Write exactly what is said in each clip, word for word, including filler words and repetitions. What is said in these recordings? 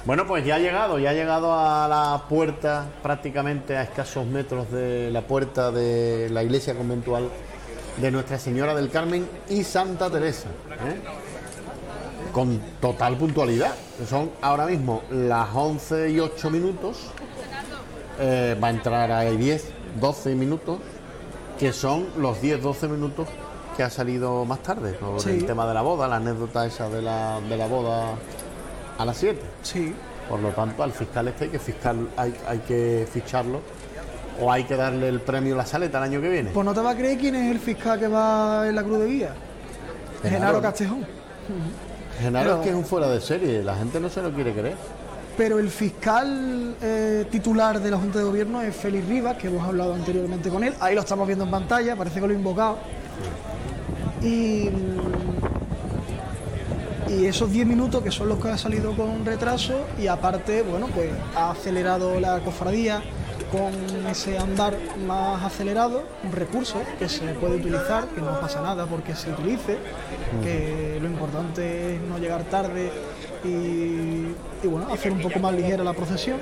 Bueno, pues ya ha llegado, ya ha llegado a la puerta, prácticamente a escasos metros de la puerta de la iglesia conventual de Nuestra Señora del Carmen y Santa Teresa, ¿eh? Con total puntualidad. Son ahora mismo las once y ocho minutos, eh, va a entrar a diez, doce minutos, que son los diez, doce minutos que ha salido más tarde, por sí. El tema de la boda, la anécdota esa de la, de la boda a las siete. Sí. Por lo tanto, al fiscal este hay que fiscal, hay, hay que ficharlo o hay que darle el premio La Saleta el año que viene. Pues no te va a creer quién es el fiscal que va en la cruz de guía. Genaro, Genaro Castejón. Genaro pero, es que es un fuera de serie, la gente no se lo quiere creer. Pero el fiscal eh, titular de la Junta de Gobierno es Félix Rivas, que hemos hablado anteriormente con él. Ahí lo estamos viendo en pantalla, parece que lo he invocado. Sí. Y, y esos diez minutos que son los que ha salido con retraso, y aparte, bueno, pues ha acelerado la cofradía con ese andar más acelerado, un recurso que se puede utilizar, que no pasa nada porque se utilice, que lo importante es no llegar tarde y, y bueno, hacer un poco más ligera la procesión.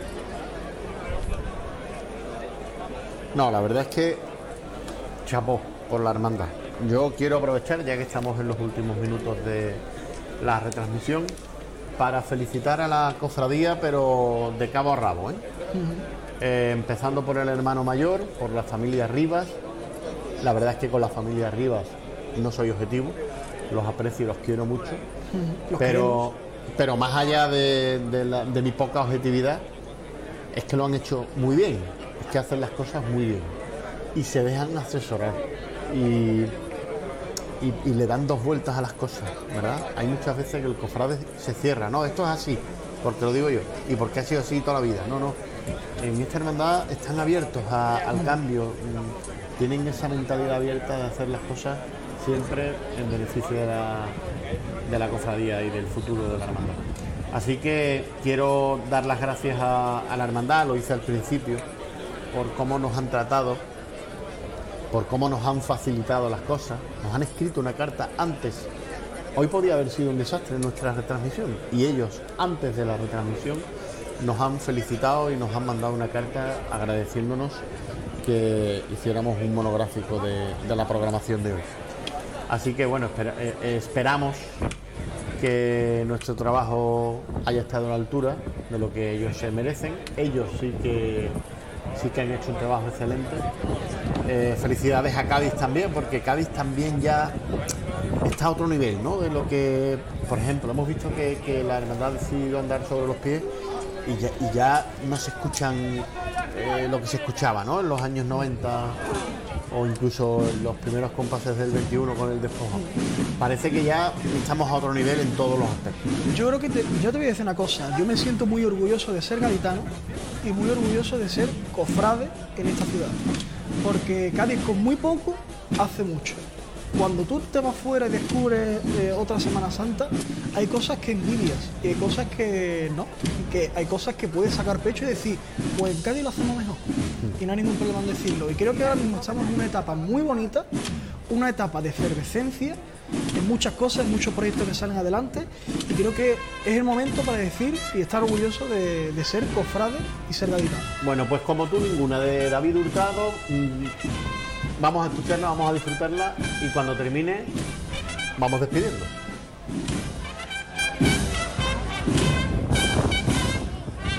No, la verdad es que chapó por la hermandad. Yo quiero aprovechar, ya que estamos en los últimos minutos de la retransmisión, para felicitar a la cofradía, pero de cabo a rabo, ¿eh? Uh-huh. Eh, empezando por el hermano mayor, por la familia Rivas. La verdad es que con la familia Rivas no soy objetivo, los aprecio y los quiero mucho, uh-huh. pero, pero más allá de, de, la, de mi poca objetividad, es que lo han hecho muy bien, es que hacen las cosas muy bien y se dejan asesorar y, y, y le dan dos vueltas a las cosas, ¿verdad? Hay muchas veces que el cofrade se cierra, no, esto es así, porque lo digo yo, y porque ha sido así toda la vida, no, no. En esta hermandad están abiertos a, al cambio, tienen esa mentalidad abierta de hacer las cosas siempre en beneficio de la, de la cofradía y del futuro de la hermandad. Así que quiero dar las gracias a, a la hermandad, lo hice al principio, por cómo nos han tratado, por cómo nos han facilitado las cosas, nos han escrito una carta antes. Hoy podía haber sido un desastre en nuestra retransmisión y ellos, antes de la retransmisión, nos han felicitado y nos han mandado una carta agradeciéndonos que hiciéramos un monográfico de, de la programación de hoy. Así que bueno, espera, eh, esperamos que nuestro trabajo haya estado a la altura de lo que ellos se merecen. Ellos sí que sí que han hecho un trabajo excelente. Eh, felicidades a Cádiz también, porque Cádiz también ya está a otro nivel, ¿no? De lo que, por ejemplo, hemos visto que, que la hermandad ha decidido andar sobre los pies. Y ya, y ya no se escuchan eh, lo que se escuchaba, ¿no? En los años noventa o incluso en los primeros compases del veintiuno con el despojo. Parece que ya estamos a otro nivel en todos los aspectos. Yo creo que te, yo te voy a decir una cosa. Yo me siento muy orgulloso de ser gaditano y muy orgulloso de ser cofrade en esta ciudad. Porque Cádiz con muy poco hace mucho. Cuando tú te vas fuera y descubres eh, otra Semana Santa, hay cosas que envidias y hay cosas que no, que hay cosas que puedes sacar pecho y decir, pues en Cádiz lo hacemos mejor y no hay ningún problema en decirlo. Y creo que ahora mismo estamos en una etapa muy bonita, una etapa de efervescencia en muchas cosas, en muchos proyectos que salen adelante, y creo que es el momento para decir y estar orgulloso de, de ser cofrade y ser gaditano. Bueno, pues como tú, ninguna de David Hurtado. Mmm... Vamos a escucharla, vamos a disfrutarla y cuando termine, vamos despidiendo.